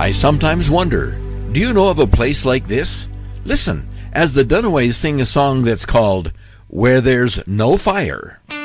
I sometimes wonder, do you know of a place like this? Listen as the Dunaways sing a song that's called Where There's No Fire.